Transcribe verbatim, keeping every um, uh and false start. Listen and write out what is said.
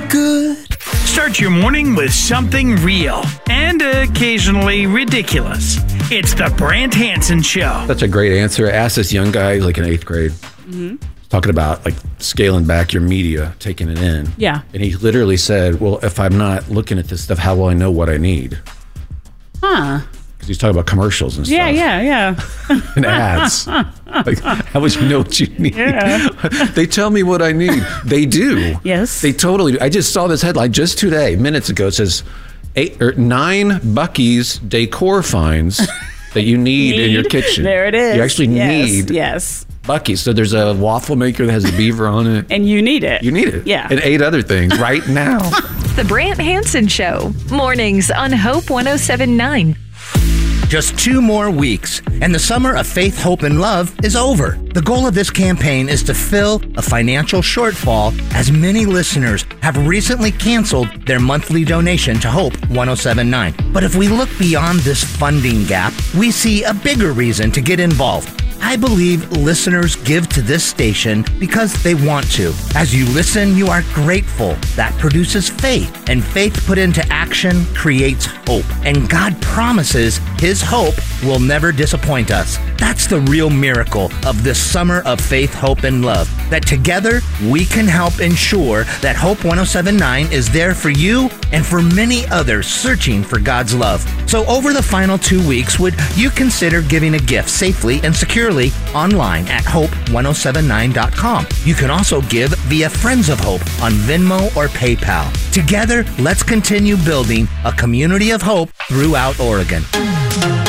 look good. Start your morning with something real and occasionally ridiculous. It's the Brant Hansen Show. That's a great answer. I asked this young guy, like in eighth grade, mm-hmm. talking about like scaling back your media, taking it in. Yeah. And he literally said, well, if I'm not looking at this stuff, how will I know what I need? Huh. Because he's talking about commercials and Yeah, stuff. yeah, yeah. And ads. Like, how would you know what you need? Yeah. They tell me what I need. They do. Yes. They totally do. I just saw this headline just today, minutes ago. It says eight or nine Buc-ee's decor finds that you need, Need. in your kitchen. There it is. You actually Yes, need yes. Buc-ee's. So there's a waffle maker that has a beaver on it. And you need it. You need it. Yeah. And eight other things right now. The Brant Hansen Show. Mornings on Hope one oh seven point nine. Just two more weeks, and the summer of faith, hope, and love is over. The goal of this campaign is to fill a financial shortfall, as many listeners have recently canceled their monthly donation to Hope one oh seven point nine. But if we look beyond this funding gap, we see a bigger reason to get involved. I believe listeners give to this station because they want to. As you listen, you are grateful. That produces faith, and faith put into action creates hope. And God promises His hope will never disappoint us. That's the real miracle of this summer of faith, hope, and love. That together we can help ensure that Hope one oh seven point nine is there for you and for many others searching for God's love. So over the final two weeks, would you consider giving a gift safely and securely online at hope one oh seven nine dot com. You can also give via Friends of Hope on Venmo or PayPal. Together, let's continue building a community of hope throughout Oregon.